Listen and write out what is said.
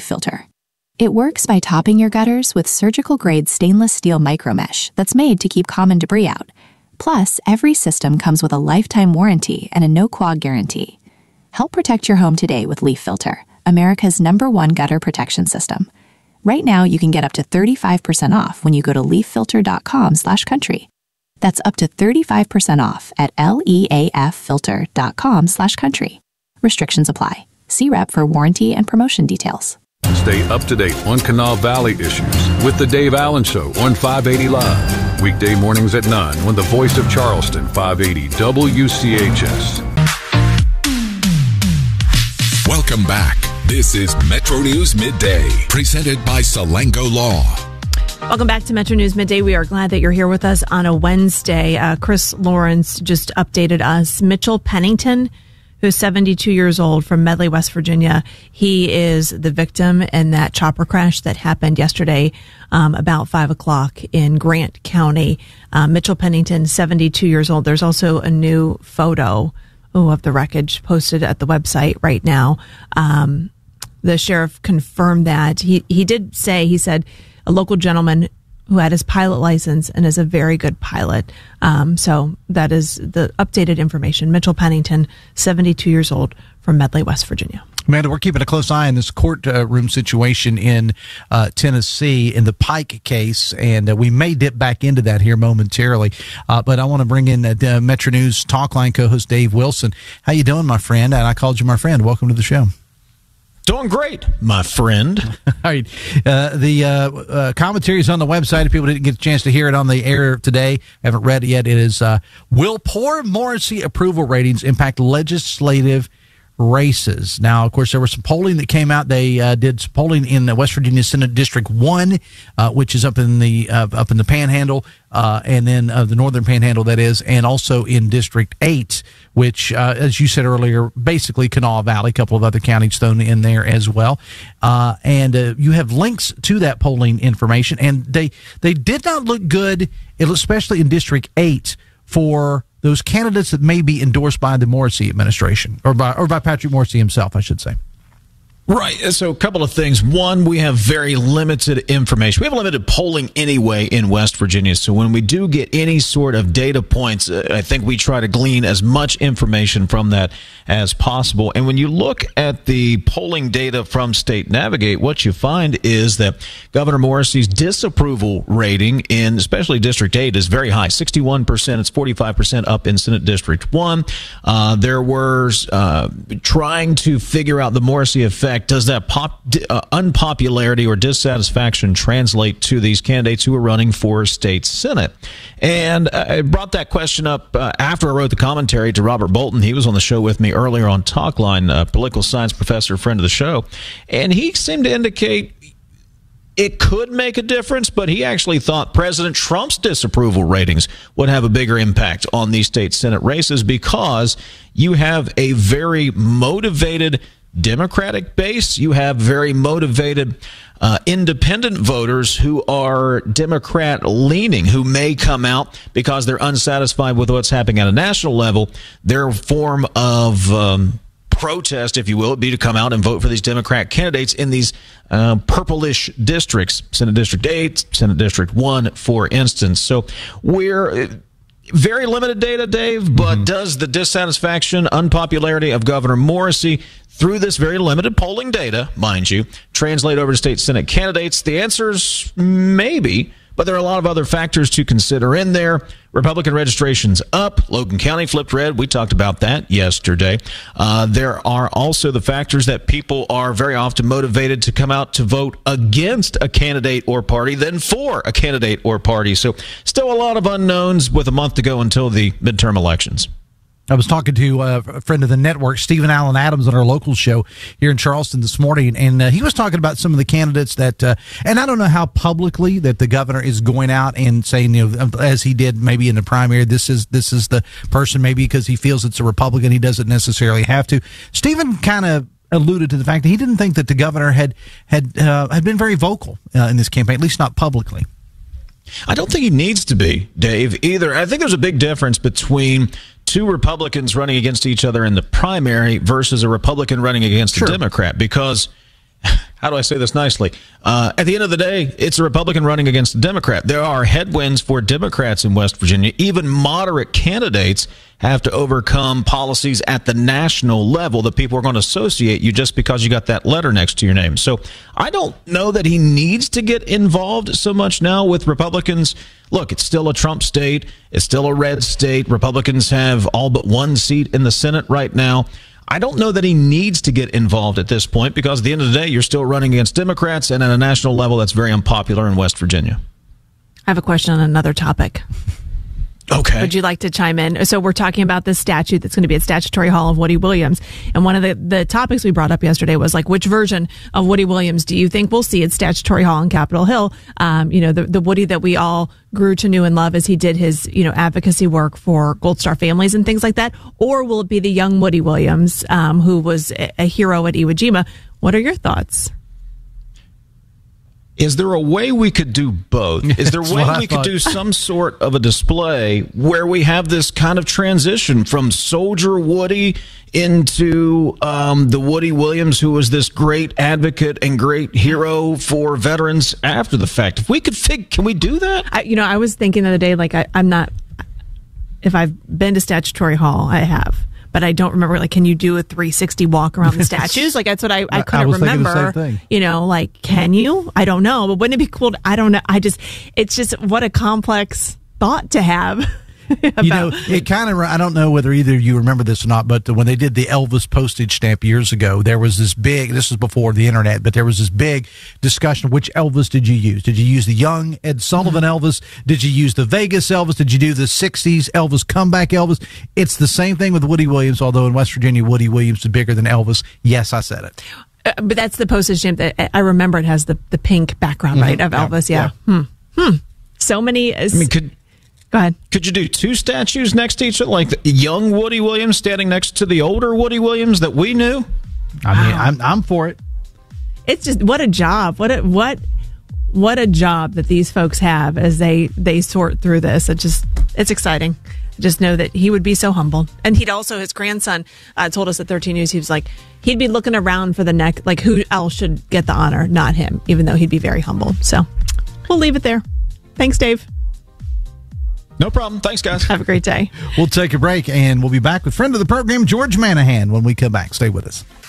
Filter. It works by topping your gutters with surgical-grade stainless steel micromesh that's made to keep common debris out. Plus, every system comes with a lifetime warranty and a no-quag guarantee. Help protect your home today with Leaf Filter, America's #1 gutter protection system. Right now, you can get up to 35% off when you go to leaffilter.com/country. That's up to 35% off at leaffilter.com/country. Restrictions apply. See rep for warranty and promotion details. Stay up to date on Kanawha Valley issues with The Dave Allen Show on 580 Live. Weekday mornings at 9 on the voice of Charleston, 580 WCHS. Welcome back. This is Metro News Midday, presented by Salango Law. Welcome back to Metro News Midday. We are glad that you're here with us on a Wednesday. Chris Lawrence just updated us. Mitchell Pennington, who's 72 years old from Medley, West Virginia. He is the victim in that chopper crash that happened yesterday about 5 o'clock in Grant County. Mitchell Pennington, 72 years old. There's also a new photo of the wreckage posted at the website right now. The sheriff confirmed that. He did say, he said, a local gentleman who had his pilot license and is a very good pilot. So that is the updated information. Mitchell Pennington, 72 years old from Medley, West Virginia. Amanda, we're keeping a close eye on this courtroom situation in Tennessee in the Pike case, and we may dip back into that here momentarily. But I want to bring in Metro News Talkline co-host Dave Wilson. How you doing, my friend? And I called you my friend. Welcome to the show. Doing great, my friend. All right. The commentary is on the website. If people didn't get a chance to hear it on the air today, haven't read it yet, it is, will poor Morrisey approval ratings impact legislative races? Now, of course, there was some polling that came out. They did some polling in the West Virginia Senate District 1, which is up in the Panhandle, and then the Northern Panhandle, that is, and also in District 8, which, as you said earlier, basically Kanawha Valley, a couple of other counties thrown in there as well. And you have links to that polling information, and they did not look good, especially in District 8, for those candidates that may be endorsed by the Morrisey administration, or by Patrick Morrisey himself, I should say. Right. So a couple of things. One, we have very limited information. We have limited polling anyway in West Virginia. So when we do get any sort of data points, I think we try to glean as much information from that as possible. And when you look at the polling data from State Navigate, what you find is that Governor Morrisey's disapproval rating in especially District 8 is very high, 61%. It's 45% up in Senate District 1. There was trying to figure out the Morrisey effect. Does that unpopularity or dissatisfaction translate to these candidates who are running for state senate? And I brought that question up after I wrote the commentary to Robert Bolton. He was on the show with me earlier on Talkline, a political science professor, friend of the show. And he seemed to indicate it could make a difference, but he actually thought President Trump's disapproval ratings would have a bigger impact on these state senate races because you have a very motivated Democratic base. You have very motivated independent voters who are Democrat leaning, who may come out because they're unsatisfied with what's happening at a national level. Their form of protest, if you will, would be to come out and vote for these Democrat candidates in these purplish districts, Senate District 8, Senate District 1, for instance. So we're very limited data, Dave, but does the dissatisfaction, unpopularity of Governor Morrisey through this very limited polling data, mind you, translate over to state Senate candidates? The answer is maybe, but there are a lot of other factors to consider in there. Republican registration's up. Logan County flipped red. We talked about that yesterday. There are also the factors that people are very often motivated to come out to vote against a candidate or party than for a candidate or party. So still a lot of unknowns with a month to go until the midterm elections. I was talking to a friend of the network, Stephen Allen Adams, on our local show here in Charleston this morning, and he was talking about some of the candidates that, and I don't know how publicly that the governor is going out and saying, you know, as he did maybe in the primary, this is the person, maybe because he feels it's a Republican, he doesn't necessarily have to. Stephen kind of alluded to the fact that he didn't think that the governor had been very vocal in this campaign, at least not publicly. I don't think he needs to be, Dave, either. I think there's a big difference between two Republicans running against each other in the primary versus a Republican running against a Democrat, because how do I say this nicely? At the end of the day, it's a Republican running against a Democrat. There are headwinds for Democrats in West Virginia. Even moderate candidates have to overcome policies at the national level that people are going to associate you just because you got that letter next to your name. So I don't know that he needs to get involved so much now with Republicans. Look, it's still a Trump state. It's still a red state. Republicans have all but one seat in the Senate right now. I don't know that he needs to get involved at this point because at the end of the day, you're still running against Democrats, and at a national level, that's very unpopular in West Virginia. I have a question on another topic. Okay. Would you like to chime in? So we're talking about this statute that's going to be at Statutory Hall of Woody Williams. And one of the topics we brought up yesterday was like, which version of Woody Williams do you think we'll see at Statutory Hall in Capitol Hill? The Woody that we all grew to know and love as he did his, advocacy work for Gold Star families and things like that? Or will it be the young Woody Williams, who was a hero at Iwo Jima? What are your thoughts? Is there a way we could do both? Is there a way we could do some sort of a display where we have this kind of transition from Soldier Woody into the Woody Williams, who was this great advocate and great hero for veterans after the fact? If we could can we do that? I was thinking the other day, like I'm not, if I've been to Statutory Hall, I have. But I don't remember, like, can you do a 360 walk around the statues? Like, that's what I couldn't remember. Can you? I don't know. But wouldn't it be cool? I don't know. It's just what a complex thought to have. It kind of, I don't know whether either of you remember this or not, but when they did the Elvis postage stamp years ago, there was this was before the internet, but there was this big discussion, which Elvis did you use? Did you use the young Ed Sullivan Elvis? Did you use the Vegas Elvis? Did you do the 60s Elvis comeback Elvis? It's the same thing with Woody Williams, although in West Virginia, Woody Williams is bigger than Elvis. Yes, I said it. But that's the postage stamp that I remember. It has the pink background, right, of Elvis. Yeah. So many. Go ahead. Could you do two statues next to each other, like the young Woody Williams standing next to the older Woody Williams that we knew? I mean, I'm for it. It's just what a job. What a job that these folks have as they sort through this. It's exciting. Just know that he would be so humble. And his grandson told us at 13 News, he was like, he'd be looking around for the next, like who else should get the honor, not him, even though he'd be very humble. So we'll leave it there. Thanks, Dave. No problem. Thanks, guys. Have a great day. We'll take a break, and we'll be back with friend of the program, George Manahan, when we come back. Stay with us.